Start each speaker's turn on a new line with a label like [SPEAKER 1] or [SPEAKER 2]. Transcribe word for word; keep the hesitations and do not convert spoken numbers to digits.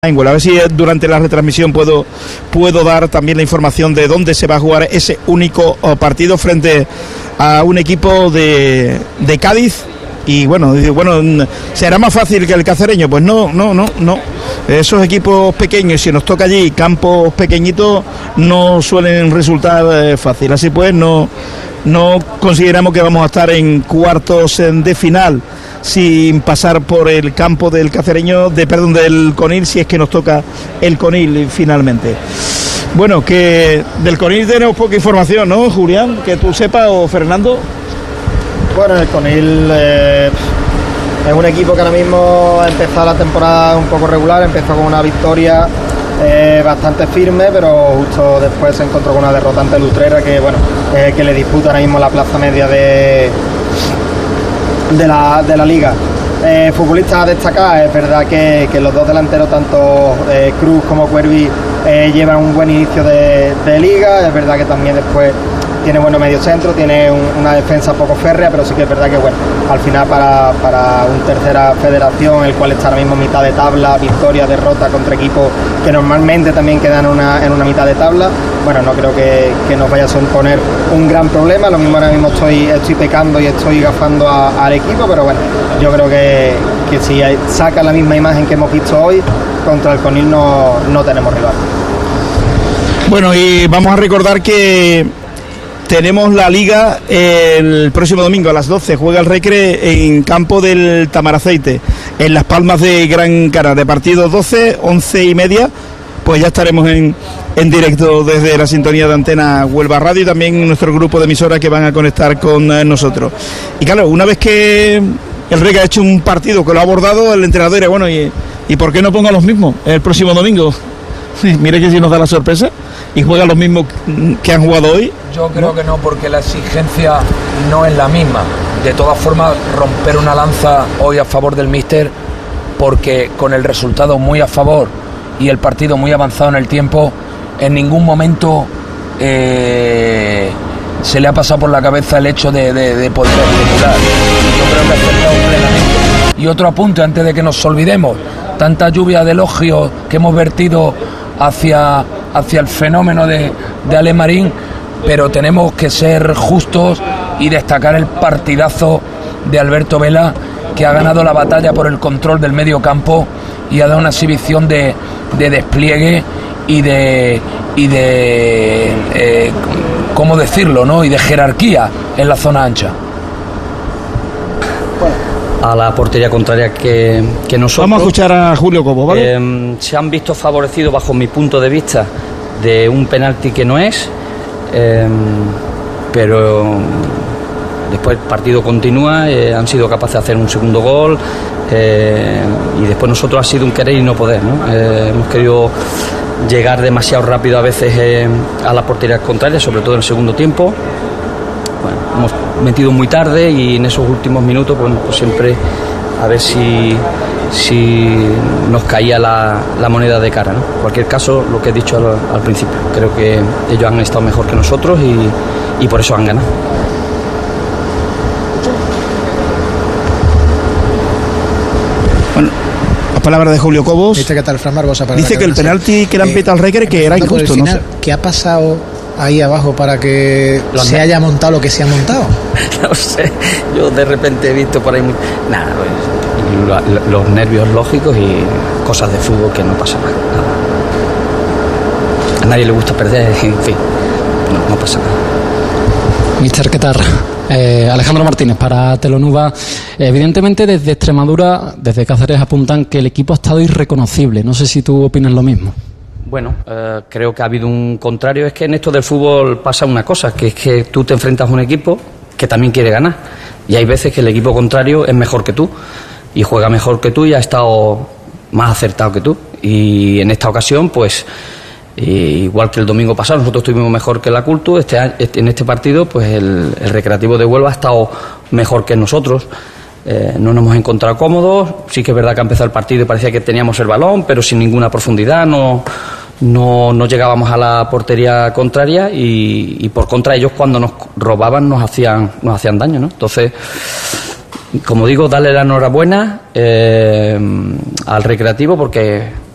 [SPEAKER 1] A ver si durante la retransmisión puedo puedo dar también la información de dónde se va a jugar ese único partido frente a un equipo de, de Cádiz. Y bueno, bueno, ¿será más fácil que el cacereño? Pues no, no, no, no. Esos equipos pequeños, si nos toca allí campos pequeñitos, no suelen resultar eh, fácil. Así pues, no, no consideramos que vamos a estar en cuartos de final sin pasar por el campo del Cacereño, de perdón, del Conil, si es que nos toca el Conil finalmente. Bueno, que del Conil tenemos poca información, ¿no, Julián? Que tú sepas, o Fernando.
[SPEAKER 2] Bueno, el Conil eh, es un equipo que ahora mismo ha empezado la temporada un poco regular, empezó con una victoria eh, bastante firme, pero justo después se encontró con una derrota ante el Utrera, que bueno, eh, que le disputa ahora mismo la plaza media de de la, de la liga. Eh, futbolistas a destacar, es verdad que, que los dos delanteros, tanto eh, Cruz como Cuervi, eh, llevan un buen inicio de, de liga. Es verdad que también después tiene bueno medio centro, tiene un, una defensa poco férrea, pero sí que es verdad que bueno, al final para, para un tercera federación, el cual está ahora mismo mitad de tabla, victoria, derrota contra equipos que normalmente también quedan una, en una mitad de tabla, bueno, no creo que, que nos vaya a suponer un gran problema. Lo mismo ahora mismo estoy, estoy pecando y estoy gafando a, al equipo, pero bueno, yo creo que, que si saca la misma imagen que hemos visto hoy, contra el Conil no, no tenemos rival.
[SPEAKER 1] Bueno, y vamos a recordar que tenemos la Liga el próximo domingo a las doce, juega el Recre en campo del Tamaraceite, en Las Palmas de Gran Canaria, partido doce, once y media, pues ya estaremos en, en directo desde la sintonía de Antena Huelva Radio y también nuestro grupo de emisoras que van a conectar con nosotros. Y claro, una vez que el Recre ha hecho un partido que lo ha abordado, el entrenador dirá, bueno, ¿y, y por qué no ponga los mismos el próximo domingo? Mire que si nos da la sorpresa y juegan los mismos que han jugado hoy.
[SPEAKER 3] Yo creo ¿no? que no, porque la exigencia no es la misma. De todas formas, romper una lanza hoy a favor del míster, porque con el resultado muy a favor y el partido muy avanzado en el tiempo, en ningún momento eh, se le ha pasado por la cabeza el hecho de, de, de poder titular. Yo creo que ha acertado plenamente. Y otro apunte antes de que nos olvidemos: tanta lluvia de elogios que hemos vertido hacia, hacia el fenómeno de, de Ale Marín, pero tenemos que ser justos y destacar el partidazo de Alberto Vela, que ha ganado la batalla por el control del medio campo y ha dado una exhibición de, de despliegue y de y de eh, ¿cómo decirlo?, ¿no? y de jerarquía en la zona ancha.
[SPEAKER 4] A la portería contraria que, que nosotros.
[SPEAKER 1] Vamos a escuchar a Julio Cobo, ¿vale?
[SPEAKER 4] Eh, se han visto favorecidos, bajo mi punto de vista, de un penalti que no es, eh, pero después el partido continúa, eh, han sido capaces de hacer un segundo gol, eh, y después nosotros ha sido un querer y no poder, ¿no? Eh, hemos querido llegar demasiado rápido a veces eh, a la portería contraria, sobre todo en el segundo tiempo. Bueno, hemos metido muy tarde y en esos últimos minutos, bueno, pues siempre a ver si, si nos caía la, la moneda de cara, ¿no? En cualquier caso, lo que he dicho al, al principio, creo que ellos han estado mejor que nosotros y, y por eso han ganado.
[SPEAKER 1] Bueno, las palabras de Julio Cobos.
[SPEAKER 5] Dice que tal Fran Barbosa para
[SPEAKER 1] dice que el penalti que le han
[SPEAKER 5] eh,
[SPEAKER 1] pitado al Recre que era injusto, ¿no?
[SPEAKER 5] ¿Qué ha pasado ahí abajo para que
[SPEAKER 4] Los
[SPEAKER 5] se haya montado lo que se ha montado?
[SPEAKER 4] No sé, yo de repente he visto por ahí muy... nada, pues, lo, los nervios lógicos y cosas de fútbol que no pasa nada, nada. A nadie le gusta perder, en fin, no, no pasa nada.
[SPEAKER 6] Mister, ¿qué tal? Eh, Alejandro Martínez para Telonuba. Evidentemente desde Extremadura, desde Cáceres, apuntan que el equipo ha estado irreconocible. No sé si tú opinas lo mismo.
[SPEAKER 4] Bueno, eh, creo que ha habido un contrario. Es que en esto del fútbol pasa una cosa, que es que tú te enfrentas a un equipo que también quiere ganar. Y hay veces que el equipo contrario es mejor que tú y juega mejor que tú y ha estado más acertado que tú. Y en esta ocasión, pues, igual que el domingo pasado, nosotros estuvimos mejor que la Cultu. Este, en este partido, pues el, el Recreativo de Huelva ha estado mejor que nosotros. Eh, no nos hemos encontrado cómodos. Sí que es verdad que ha empezado el partido y parecía que teníamos el balón, pero sin ninguna profundidad. No... No, no llegábamos a la portería contraria y, y por contra ellos cuando nos robaban nos hacían nos hacían daño, ¿no? Entonces, como digo, darle la enhorabuena eh, al Recreativo porque